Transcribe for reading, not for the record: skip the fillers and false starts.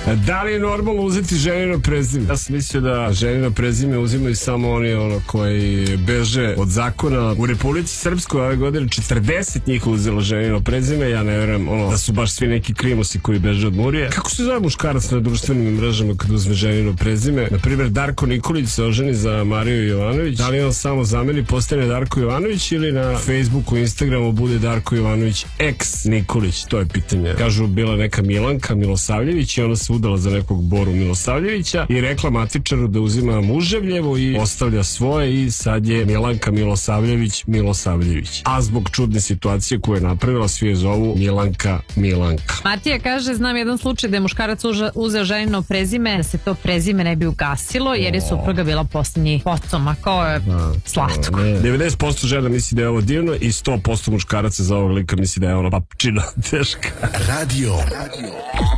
Da li je normalno uzeti ženino prezime? Ja sam mislio da ženino prezime uzimaju samo oni koji beže od zakona. U Republici Srpskoj ove godine 40 njih uzelo ženino prezime. Ja ne verujem da su baš svi neki krimosi koji beže od murije. Kako se zove muškarac na društvenim mrežama kad uzme ženino prezime? Naprimjer, Darko Nikolić se oženi za Mariju Jovanović. Da li on samo zameni, postane Darko Jovanović ili na Facebooku i Instagramu bude Darko Jovanović ex Nikolić? To je pitanje. Kažu, bila neka Milanka Milosavljević i ona se udala za nekog Boru Milosavljevića i rekla matičaru da uzima muževljevo i ostavlja svoje i sad je Milanka Milosavljević. A zbog čudne situacije koju je napravila, svi je zovu Milanka. Matija kaže, znam jedan slučaj da je muškarac uzeo ženino prezime, da se to prezime ne bi ugasilo jer je supruga bila posljednji potomak. Kao je slatko. 90% žena misli da je ovo divno i 100% muškaraca za ovog lika misli da je ono papčina teška. Radio